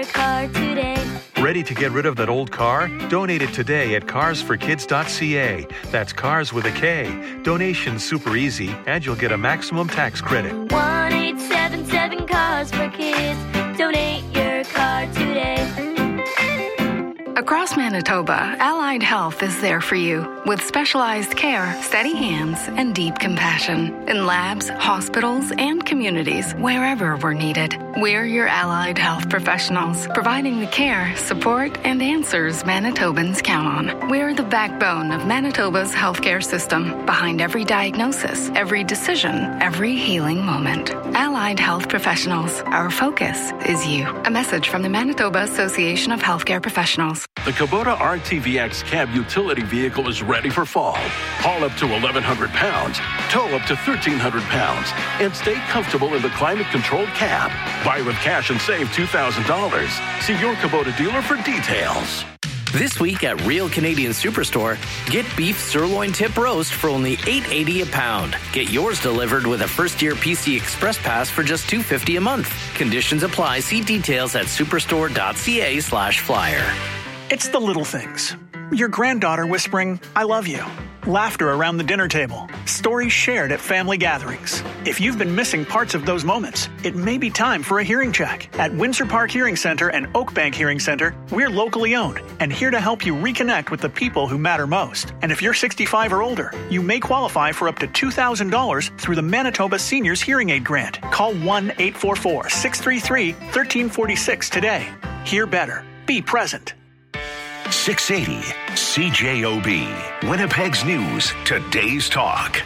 car today. Ready to get rid of that old car? Donate it today at carsforkids.ca. That's cars with a K. Donation's super easy, and you'll get a maximum tax credit. 1-877 Cars for Kids. Donate your car today. Across Manitoba, Allied Health is there for you with specialized care, steady hands, and deep compassion in labs, hospitals, and communities wherever we're needed. We're your Allied Health professionals, providing the care, support, and answers Manitobans count on. We're the backbone of Manitoba's healthcare system, behind every diagnosis, every decision, every healing moment. Allied Health professionals, our focus is you. A message from the Manitoba Association of Healthcare Professionals. The Kubota RTVX cab utility vehicle is ready for fall. Haul up to 1,100 pounds, tow up to 1,300 pounds, and stay comfortable in the climate-controlled cab. Buy with cash and save $2,000. See your Kubota dealer for details. This week at Real Canadian Superstore, get beef sirloin tip roast for only $8.80 a pound. Get yours delivered with a first-year PC Express Pass for just $2.50 a month. Conditions apply. See details at superstore.ca/flyer. It's the little things. Your granddaughter whispering, "I love you." Laughter around the dinner table. Stories shared at family gatherings. If you've been missing parts of those moments, it may be time for a hearing check. At Windsor Park Hearing Center and Oakbank Hearing Center, we're locally owned and here to help you reconnect with the people who matter most. And if you're 65 or older, you may qualify for up to $2,000 through the Manitoba Seniors Hearing Aid Grant. Call 1-844-633-1346 today. Hear better. Be present. 680 CJOB, Winnipeg's News, today's talk.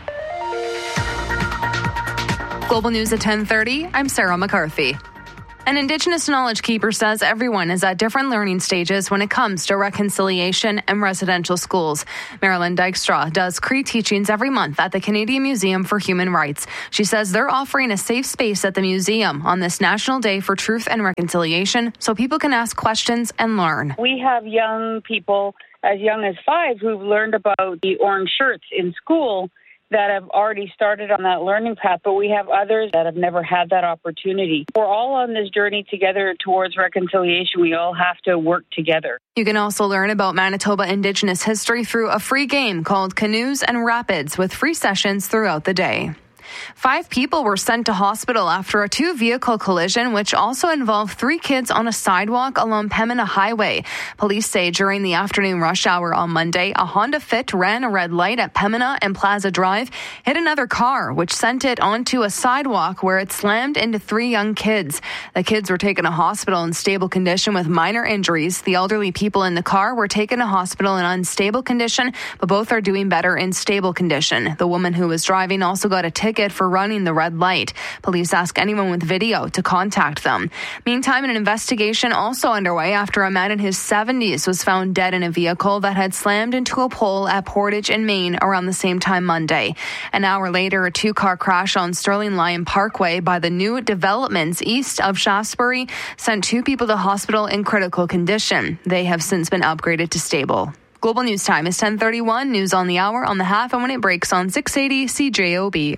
Global News at 10:30. I'm Sarah McCarthy. An Indigenous knowledge keeper says everyone is at different learning stages when it comes to reconciliation and residential schools. Marilyn Dykstra does Cree teachings every month at the Canadian Museum for Human Rights. She says they're offering a safe space at the museum on this National Day for Truth and Reconciliation so people can ask questions and learn. We have young people as young as 5 who've learned about the orange shirts in school that have already started on that learning path, but we have others that have never had that opportunity. We're all on this journey together towards reconciliation. We all have to work together. You can also learn about Manitoba Indigenous history through a free game called Canoes and Rapids with free sessions throughout the day. 5 people were sent to hospital after a 2-vehicle collision, which also involved 3 kids on a sidewalk along Pembina Highway. Police say during the afternoon rush hour on Monday, a Honda Fit ran a red light at Pembina and Plaza Drive, hit another car, which sent it onto a sidewalk where it slammed into 3 young kids. The kids were taken to hospital in stable condition with minor injuries. The elderly people in the car were taken to hospital in unstable condition, but both are doing better in stable condition. The woman who was driving also got a ticket for running the red light. Police ask anyone with video to contact them. Meantime, an investigation also underway after a man in his 70s was found dead in a vehicle that had slammed into a pole at Portage in Maine around the same time Monday. An hour later, a 2-car crash on Sterling Lyon Parkway by the new developments east of Shaftesbury sent 2 people to hospital in critical condition. They have since been upgraded to stable. Global News Time is 10:31. News on the hour, on the half, and when it breaks on 680 CJOB.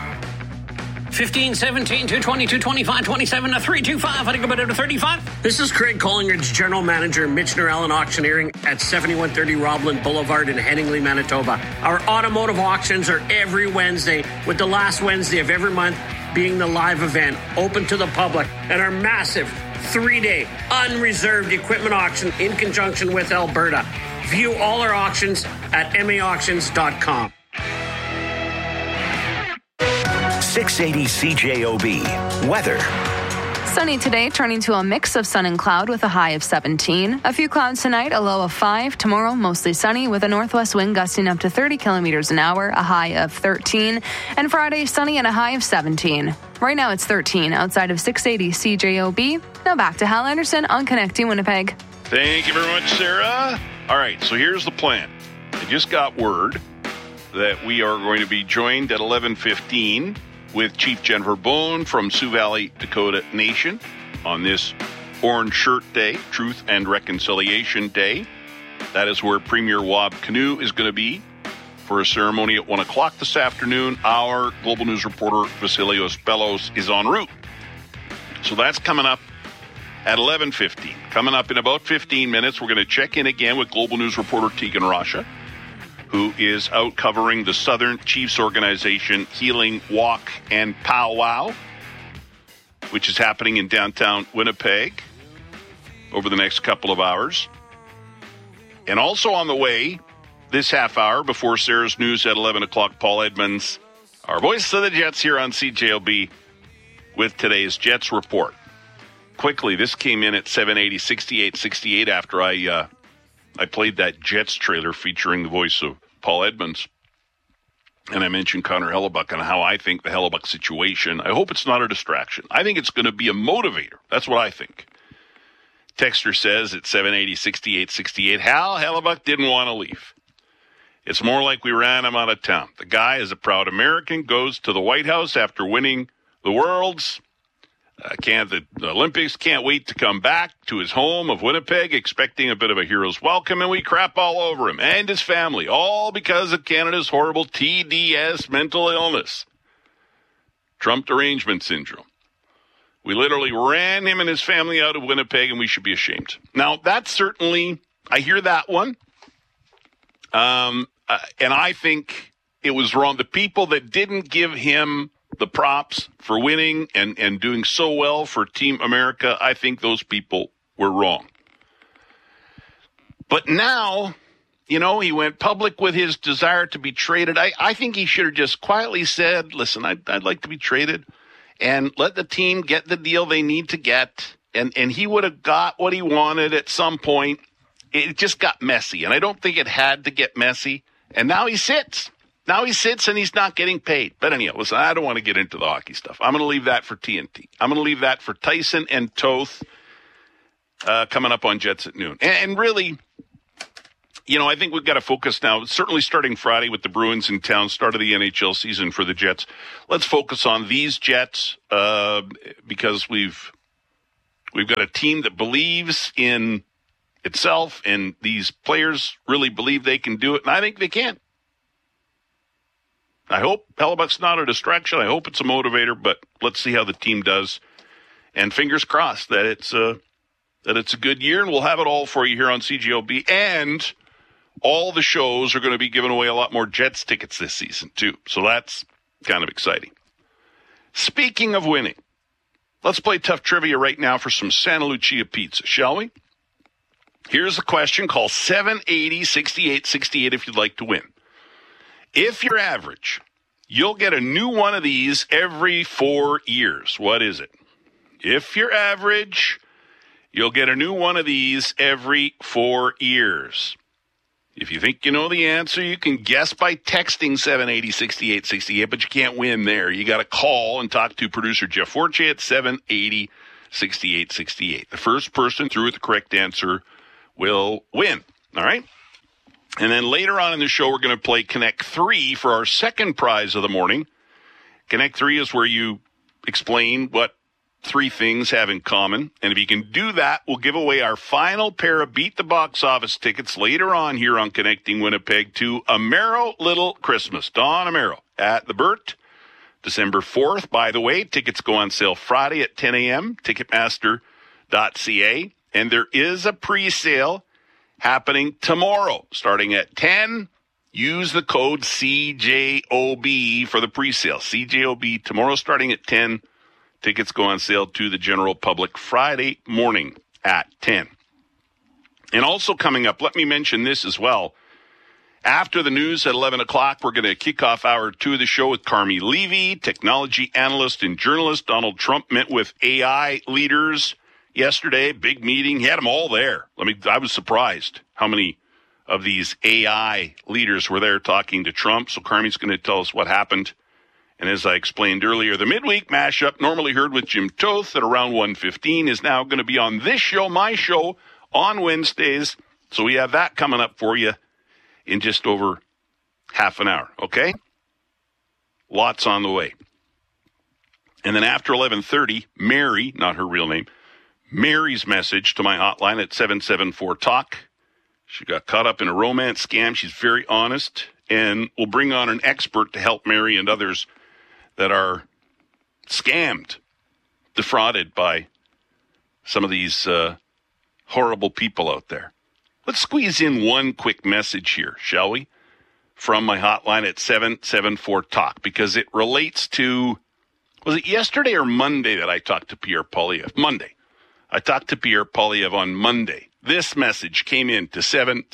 15, 17, 220, 225, 27, 325. I think about it to 35. This is Craig Collingridge, General Manager, Michener Allen Auctioneering at 7130 Roblin Boulevard in Headingley, Manitoba. Our automotive auctions are every Wednesday, with the last Wednesday of every month being the live event, open to the public, and our massive 3-day unreserved equipment auction in conjunction with Alberta. View all our auctions at maauctions.com. 680 CJOB. Weather. Sunny today, turning to a mix of sun and cloud with a high of 17. A few clouds tonight, a low of 5. Tomorrow, mostly sunny with a northwest wind gusting up to 30 kilometers an hour, a high of 13. And Friday, sunny and a high of 17. Right now, it's 13 outside of 680 CJOB. Now back to Hal Anderson on Connecting Winnipeg. Thank you very much, Sarah. All right, so here's the plan. I just got word that we are going to be joined at 11:15 with Chief Jennifer Bone from Sioux Valley Dakota Nation on this Orange Shirt Day, Truth and Reconciliation Day. That is where Premier Wab Kinew is going to be for a ceremony at 1 o'clock this afternoon. Our Global News reporter, Vasilios Bellos, is en route. So that's coming up at 11:15. Coming up in about 15 minutes, we're going to check in again with Global News reporter Tegan Rasha, who is out covering the Southern Chiefs organization Healing Walk and Powwow, which is happening in downtown Winnipeg over the next couple of hours. And also on the way, this half hour before Sarah's news at 11 o'clock, Paul Edmonds, our voice of the Jets here on CJOB with today's Jets report. Quickly, this came in at 780, 68 after I played that Jets trailer featuring the voice of Paul Edmonds. And I mentioned Connor Hellebuck and how I think the Hellebuck situation, I hope it's not a distraction. I think it's going to be a motivator. That's what I think. Texter says at 780, 68, Hal Hellebuck didn't want to leave. It's more like we ran him out of town. The guy is a proud American, goes to the White House after winning the Worlds. The Olympics, can't wait to come back to his home of Winnipeg, expecting a bit of a hero's welcome, and we crap all over him and his family, all because of Canada's horrible TDS mental illness, Trump derangement syndrome. We literally ran him and his family out of Winnipeg, and we should be ashamed. Now, that's certainly, I hear that one, and I think it was wrong. The people that didn't give him the props for winning and doing so well for Team America, I think those people were wrong. But now, he went public with his desire to be traded. I think he should have just quietly said, listen, I'd like to be traded, and let the team get the deal they need to get. And he would have got what he wanted at some point. It just got messy, and I don't think it had to get messy. And now he sits. Now he sits and he's not getting paid. But anyhow, listen, I don't want to get into the hockey stuff. I'm going to leave that for TNT. I'm going to leave that for Tyson and Toth coming up on Jets at noon. And really, I think we've got to focus now, certainly starting Friday with the Bruins in town, start of the NHL season for the Jets. Let's focus on these Jets because we've got a team that believes in itself, and these players really believe they can do it, and I think they can. I hope Hellebuck's not a distraction. I hope it's a motivator, but let's see how the team does. And fingers crossed that it's a good year, and we'll have it all for you here on CJOB. And all the shows are going to be giving away a lot more Jets tickets this season, too. So that's kind of exciting. Speaking of winning, let's play tough trivia right now for some Santa Lucia pizza, shall we? Here's the question. Call 780-6868 if you'd like to win. If you're average, you'll get a new one of these every 4 years. What is it? If you're average, you'll get a new one of these every 4 years. If you think you know the answer, you can guess by texting 780-6868, but you can't win there. You got to call and talk to producer Jeff Forche at 780-6868. The first person through with the correct answer will win. All right? And then later on in the show, we're going to play Connect 3 for our second prize of the morning. Connect 3 is where you explain what 3 things have in common. And if you can do that, we'll give away our final pair of Beat the Box Office tickets later on here on Connecting Winnipeg to Amaro Little Christmas. Don Amaro at the Burt, December 4th. By the way, tickets go on sale Friday at 10 a.m., Ticketmaster.ca. And there is a pre-sale happening tomorrow, starting at 10. Use the code CJOB for the pre-sale. CJOB tomorrow, starting at 10. Tickets go on sale to the general public Friday morning at 10. And also coming up, let me mention this as well. After the news at 11 o'clock, we're going to kick off hour 2 of the show with Carmi Levy, technology analyst and journalist. Donald Trump met with AI leaders yesterday, big meeting. He had them all there. I was surprised how many of these AI leaders were there talking to Trump. So Carmi's going to tell us what happened. And as I explained earlier, the midweek mashup, normally heard with Jim Toth at around 1:15, is now going to be on this show, my show, on Wednesdays. So we have that coming up for you in just over half an hour, okay? Lots on the way. And then after 11:30, Mary, not her real name, Mary's message to my hotline at 774-TALK. She got caught up in a romance scam. She's very honest. And we'll bring on an expert to help Mary and others that are scammed, defrauded by some of these horrible people out there. Let's squeeze in one quick message here, shall we? From my hotline at 774-TALK, because it relates to, was it yesterday or Monday that I talked to Pierre Poilievre? Monday. I talked to Pierre Poilievre on Monday. This message came in to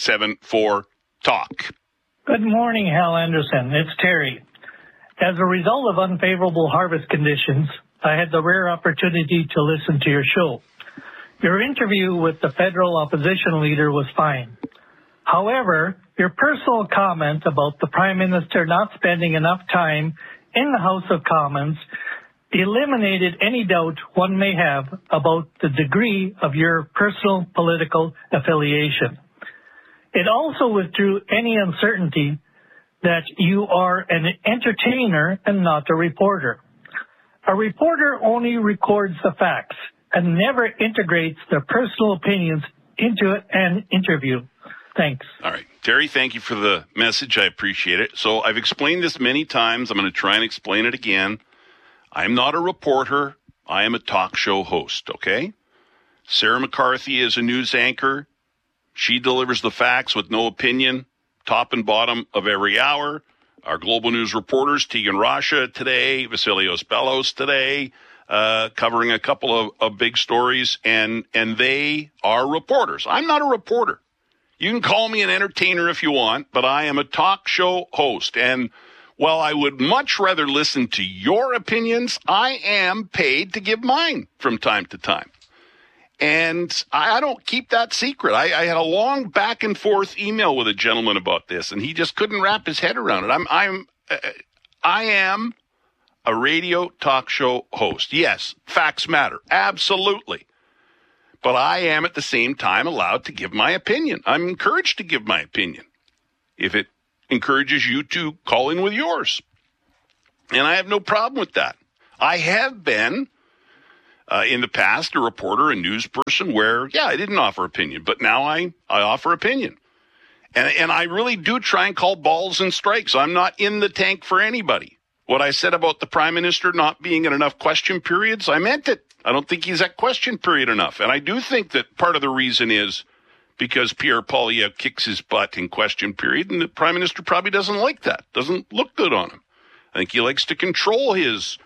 774-TALK. Good morning, Hal Anderson. It's Terry. As a result of unfavorable harvest conditions, I had the rare opportunity to listen to your show. Your interview with the federal opposition leader was fine. However, your personal comment about the Prime Minister not spending enough time in the House of Commons eliminated any doubt one may have about the degree of your personal political affiliation. It also withdrew any uncertainty that you are an entertainer and not a reporter. A reporter only records the facts and never integrates their personal opinions into an interview. Thanks. All right. Terry, thank you for the message. I appreciate it. So I've explained this many times. I'm going to try and explain it again. I'm not a reporter. I am a talk show host, okay? Sarah McCarthy is a news anchor. She delivers the facts with no opinion, top and bottom of every hour. Our Global News reporters, Tegan Rasha today, Vasilios Bellos today, covering a couple of big stories, and they are reporters. I'm not a reporter. You can call me an entertainer if you want, but I am a talk show host. And while I would much rather listen to your opinions, I am paid to give mine from time to time. And I don't keep that secret. I had a long back and forth email with a gentleman about this, and he just couldn't wrap his head around it. I am a radio talk show host. Yes, facts matter. Absolutely. But I am at the same time allowed to give my opinion. I'm encouraged to give my opinion if it encourages you to call in with yours. And I have no problem with that. I have been, in the past, a reporter, a news person where, I didn't offer opinion, but now I offer opinion. And I really do try and call balls and strikes. I'm not in the tank for anybody. What I said about the Prime Minister not being in enough question periods, I meant it. I don't think he's at question period enough. And I do think that part of the reason is because Pierre Poilievre kicks his butt in question period, and the Prime Minister probably doesn't like that. Doesn't look good on him. I think he likes to control his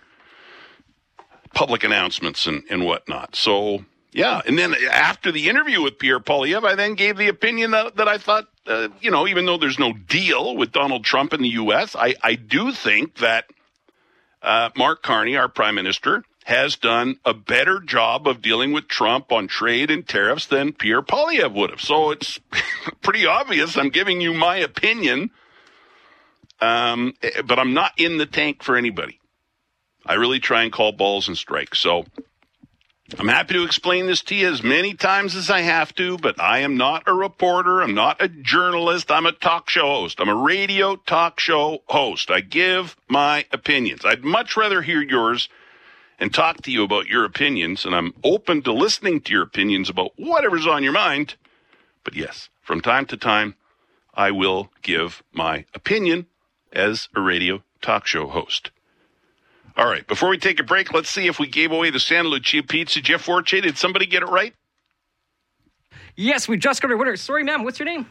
public announcements and whatnot. So, and then after the interview with Pierre Poilievre, I then gave the opinion that I thought, even though there's no deal with Donald Trump in the U.S., I do think that Mark Carney, our Prime Minister, has done a better job of dealing with Trump on trade and tariffs than Pierre Poilievre would have. So it's pretty obvious I'm giving you my opinion, but I'm not in the tank for anybody. I really try and call balls and strikes. So I'm happy to explain this to you as many times as I have to, but I am not a reporter. I'm not a journalist. I'm a talk show host. I'm a radio talk show host. I give my opinions. I'd much rather hear yours and talk to you about your opinions, and I'm open to listening to your opinions about whatever's on your mind. But yes, from time to time, I will give my opinion as a radio talk show host. All right, before we take a break, let's see if we gave away the Santa Lucia pizza. Jeff Forche, did somebody get it right? Yes, we just got a winner. Sorry, ma'am, what's your name?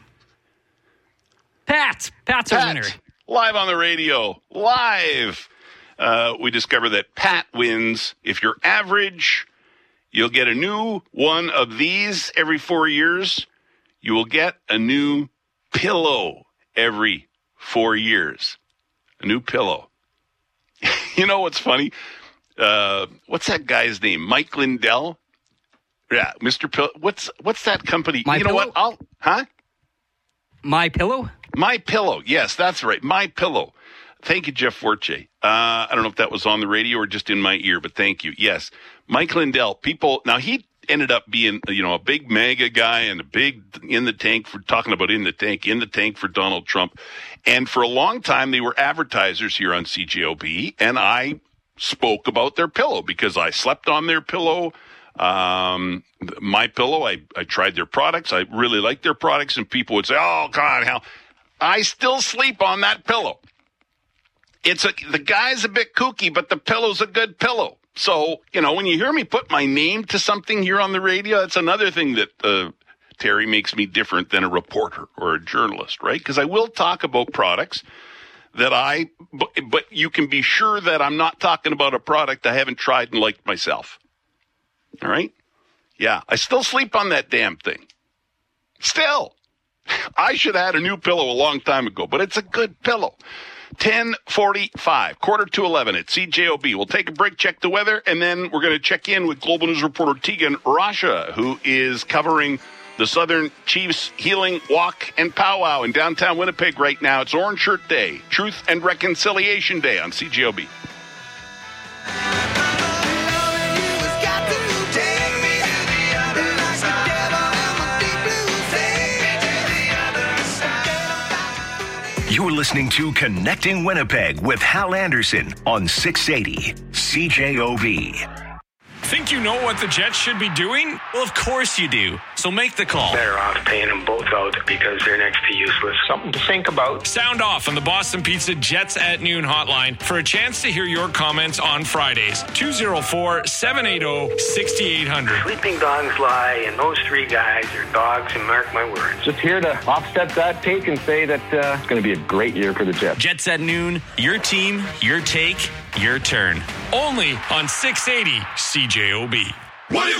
Pat. Pat's our winner. Live on the radio. Live. We discovered that Pat wins. If you're average, you'll get a new one of these every 4 years. You will get a new pillow every 4 years. A new pillow. You know what's funny? What's that guy's name? Mike Lindell? Yeah, Mr. Pillow. What's that company? My Pillow? Know what? My Pillow? My Pillow. Yes, that's right. My Pillow. Thank you, Jeff Forche. I don't know if that was on the radio or just in my ear, but thank you. Yes. Mike Lindell. Now he ended up being, a big mega guy and a big in the tank for Donald Trump. And for a long time, they were advertisers here on CJOB, and I spoke about their pillow because I slept on their pillow. My Pillow, I tried their products. I really like their products, and people would say, oh, God, hell. I still sleep on that pillow. The guy's a bit kooky, but the pillow's a good pillow. So, when you hear me put my name to something here on the radio, that's another thing that Terry makes me different than a reporter or a journalist, right? Because I will talk about products that but you can be sure that I'm not talking about a product I haven't tried and liked myself. All right? Yeah, I still sleep on that damn thing. Still. I should have had a new pillow a long time ago, but it's a good pillow. 10:45, 10:45 at CJOB. We'll take a break, check the weather, and then we're going to check in with Global News reporter Tegan Rasha, who is covering the Southern Chiefs Healing Walk and Powwow in downtown Winnipeg right now. It's Orange Shirt Day, Truth and Reconciliation Day on CJOB. You're listening to Connecting Winnipeg with Hal Anderson on 680 CJOB. Think you know what the Jets should be doing? Well, of course you do. So make the call. Better off paying them both out because they're next to useless. Something to think about. Sound off on the Boston Pizza Jets at Noon hotline for a chance to hear your comments on Fridays. 204-780-6800. Sleeping dogs lie, and those three guys are dogs, and mark my words. Just here to offset that take and say that it's going to be a great year for the Jets. Jets at Noon, your team, your take, your turn. Only on 680 CJOB. What do you